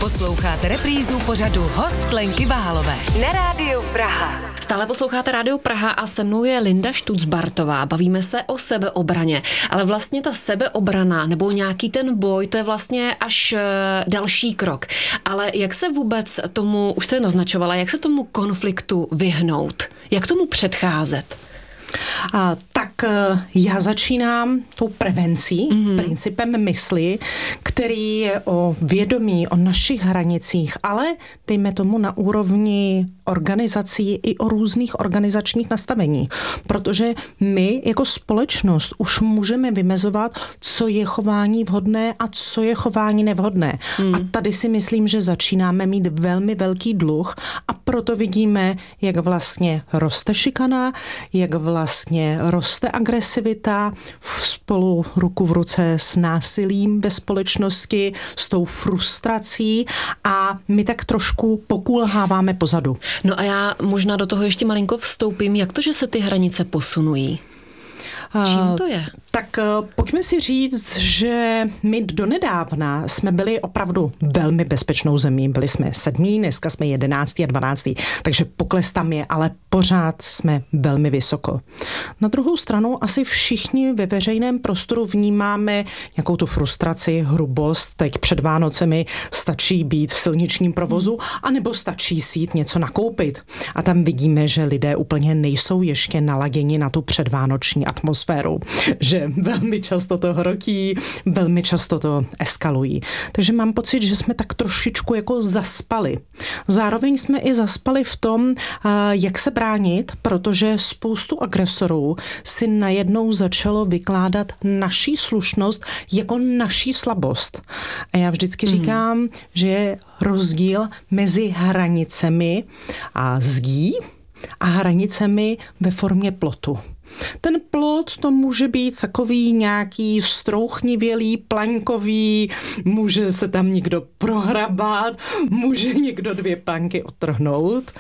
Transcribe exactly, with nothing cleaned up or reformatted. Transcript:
Posloucháte reprízu pořadu Host Lenky Váhalové na Rádiu Praha. Stále posloucháte Rádio Praha a se mnou je Linda Štucbartová. Bavíme se o sebeobraně, ale vlastně ta sebeobrana nebo nějaký ten boj, to je vlastně až další krok. Ale jak se vůbec tomu, už se naznačovala, jak se tomu konfliktu vyhnout? Jak tomu předcházet? A, tak já začínám tou prevencí, mm-hmm. principem mysli, který je o vědomí, o našich hranicích, ale dejme tomu na úrovni organizací i o různých organizačních nastavení. Protože my jako společnost už můžeme vymezovat, co je chování vhodné a co je chování nevhodné. Mm. A tady si myslím, že začínáme mít velmi velký dluh a proto vidíme, jak vlastně roste šikana, jak vlastně roste agresivita spolu ruku v ruce s násilím ve společnosti, s tou frustrací a my tak trošku pokulháváme pozadu. No a já možná do toho ještě malinko vstoupím. Jak to, že se ty hranice posunují? Čím to je? Tak pojďme si říct, že my donedávna jsme byli opravdu velmi bezpečnou zemí. Byli jsme sedmí, dneska jsme jedenáctý a dvanáctý, takže pokles tam je, ale pořád jsme velmi vysoko. Na druhou stranu asi všichni ve veřejném prostoru vnímáme nějakou tu frustraci, hrubost. Teď před Vánocemi stačí být v silničním provozu, anebo stačí si jít něco nakoupit. A tam vidíme, že lidé úplně nejsou ještě naladěni na tu předvánoční atmosféru, že velmi často to hrotí, velmi často to eskalují. Takže mám pocit, že jsme tak trošičku jako zaspali. Zároveň jsme i zaspali v tom, jak se bránit, protože spoustu agresorů si najednou začalo vykládat naší slušnost jako naší slabost. A já vždycky mm. říkám, že je rozdíl mezi hranicemi a zdí a hranicemi ve formě plotu. Ten plot to může být takový nějaký strouchnivělý, plaňkový, může se tam někdo prohrabat, může někdo dvě planky odtrhnout,